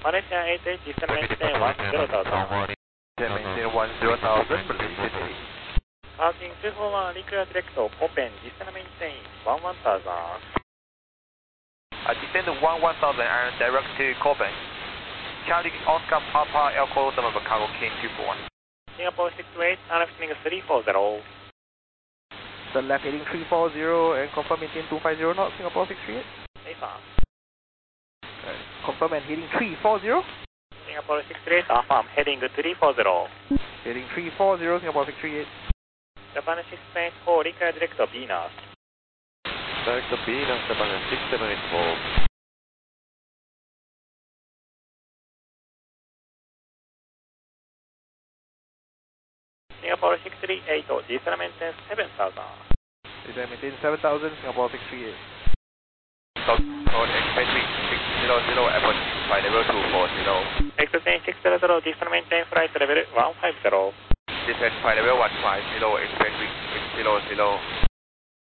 Malaysia 8H, descend maintain 10,000. Descend maintain 10,000, Malaysia 8. Parking 241, reclear direct, Copen, descend maintain 11,000. Descend 11,000 and direct to Copen. Charlie Oscar Papa Echo November Cargo King 241. Singapore 68, lifting 340. The left heading 340 and confirm maintain 250 knots, Singapore 638. Affirm. Confirm and heading 340. Singapore 68, affirm, heading 340. Heading 340, Singapore 638. Japan 674, reclear direct, Venus. Direct to Venus, Japan 6784. Singapore 638, descend maintain 7,000. Descend maintain 7,000, Singapore 638. South expect wing 600, Airport flight level 240. Extend 600, descend maintain flight level 150. Descend flight level 150, expect wing 600.